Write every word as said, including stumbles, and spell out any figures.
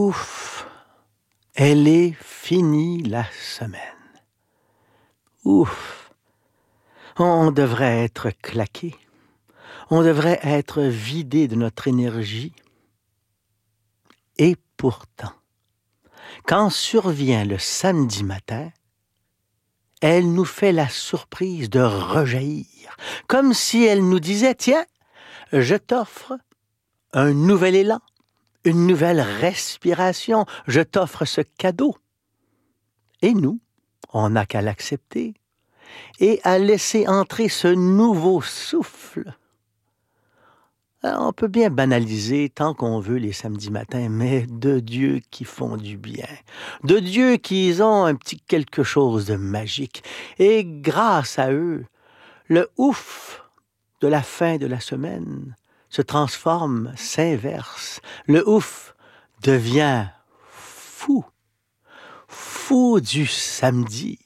Ouf, elle est finie la semaine. Ouf, on devrait être claqué. On devrait être vidé de notre énergie. Et pourtant, quand survient le samedi matin, elle nous fait la surprise de rejaillir, comme si elle nous disait « Tiens, je t'offre un nouvel élan, une nouvelle respiration, je t'offre ce cadeau. » Et nous, on n'a qu'à l'accepter et à laisser entrer ce nouveau souffle. On peut bien banaliser tant qu'on veut les samedis matins, mais de Dieu qui font du bien, de Dieu qui ont un petit quelque chose de magique. Et grâce à eux, le ouf de la fin de la semaine se transforme, s'inverse. Le ouf devient fou, fou du samedi.